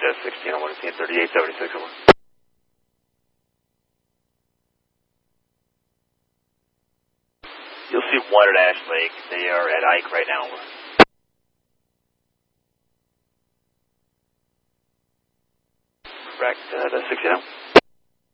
1601, 3876. You'll see one at Ash Lake. They are at Ike right now. Correct, the 16.